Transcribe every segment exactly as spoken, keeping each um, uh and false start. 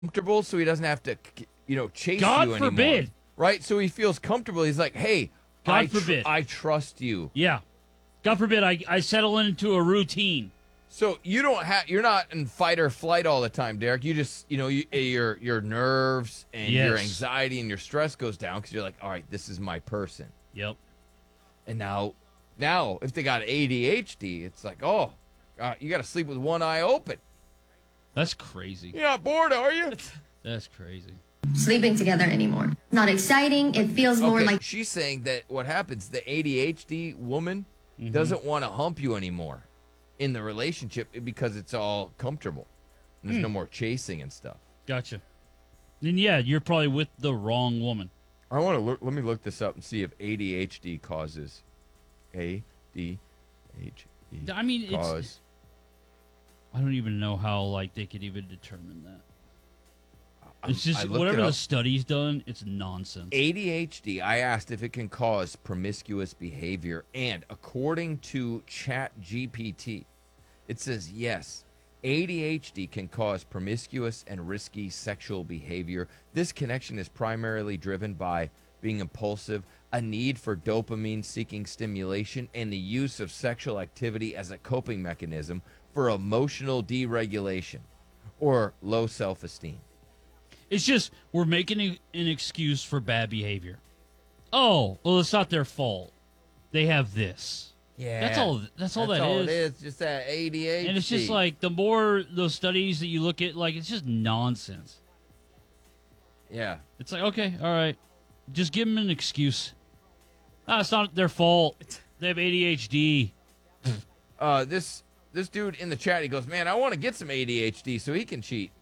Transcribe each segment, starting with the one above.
comfortable, so he doesn't have to, you know, chase God you anymore. forbid. Right? So he feels comfortable. He's like, hey, God I, tr- forbid. I trust you. Yeah. God forbid I, I settle into a routine. So you don't have, you're not in fight or flight all the time, Derek. You just, you know, you, your your nerves and your Yes. anxiety and your stress goes down because you're like, all right, this is my person. Yep. And now, now if they got A D H D, it's like, oh, uh, you got to sleep with one eye open. That's crazy. You're not bored, are you? That's crazy. Sleeping together anymore. Not exciting. It feels more Okay, like she's saying that what happens, the A D H D woman Mm-hmm. doesn't want to hump you anymore in the relationship because it's all comfortable. There's Hmm. no more chasing and stuff. Gotcha. Then yeah, you're probably with the wrong woman. I want to look. Let me look this up and see if A D H D causes A D H D. I mean, it's, cause. I don't even know how like they could even determine that. I'm- It's just I looked whatever it the up. study's done, it's nonsense. A D H D, I asked if it can cause promiscuous behavior, and according to Chat G P T, it says yes. A D H D can cause promiscuous and risky sexual behavior. This connection is primarily driven by being impulsive, a need for dopamine-seeking stimulation, and the use of sexual activity as a coping mechanism for emotional deregulation or low self-esteem. It's just we're making a, an excuse for bad behavior. Oh, well, it's not their fault. They have this. Yeah, That's all. That's all That's that all is. it is. Just that A D H D. And it's just like the more those studies that you look at, like it's just nonsense. yeah. It's like okay, all right, just give them an excuse. Ah, it's not their fault. They have A D H D. Uh, this this dude in the chat, he goes, man, I want to get some A D H D so he can cheat,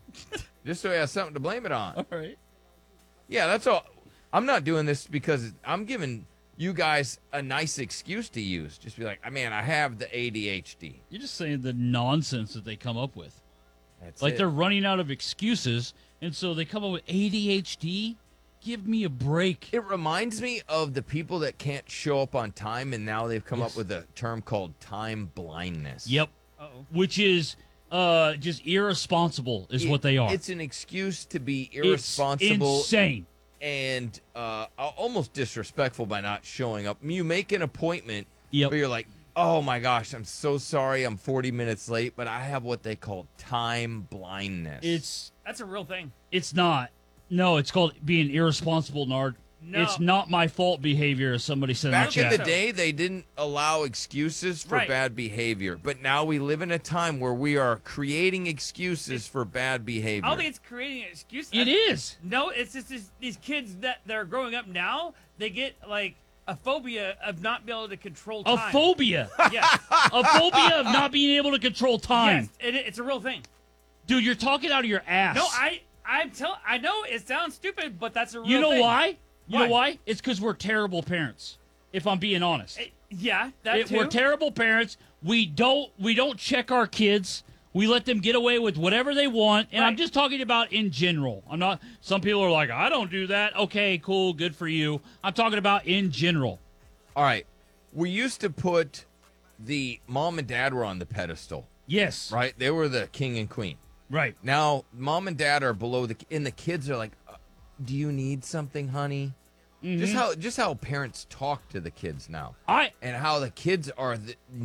just so he has something to blame it on. All right. Yeah, that's all. I'm not doing this because I'm giving you guys a nice excuse to use. Just be like, I mean, I have the A D H D. You're just saying the nonsense that they come up with. That's Like it. they're running out of excuses, and so they come up with A D H D. Give me a break. It reminds me of the people that can't show up on time, and now they've come Yes. up with a term called time blindness. Yep. Uh-oh. Which is uh just irresponsible is It- what they are. It's an excuse to be It's irresponsible insane. and uh, almost disrespectful by not showing up. You make an appointment, Yep. but you're like, oh my gosh, I'm so sorry I'm forty minutes late, but I have what they call time blindness. It's That's a real thing. it's not. No, it's called being irresponsible, Nard. No. It's not my fault behavior, as somebody said in Back the in the chat. day, they didn't allow excuses for Right. bad behavior, but now we live in a time where we are creating excuses for bad behavior. I don't think it's creating an excuse. It I- is. No, it's just this, these kids that, that are growing up now, they get like a phobia of not being able to control A time. phobia. Yes. A phobia of not being able to control time. Yes, it, it's a real thing. Dude, you're talking out of your ass. No, I I'm tell I know it sounds stupid, but that's a real You know thing. why? You Why? know why? It's because we're terrible parents. If I'm being honest, Eh, yeah, that It- too. we're terrible parents. We don't we don't check our kids. We let them get away with whatever they want. And I'm Right. just talking about in general. I'm not. Some people are like, I don't do that. Okay, cool, good for you. I'm talking about in general. All right. We used to put the mom and dad were on the pedestal, Yes. right? They were the king and queen. Right. Now, mom and dad are below the, and the kids are like, uh, "Do you need something, honey?" Just how just how parents talk to the kids now, I and how the kids are the,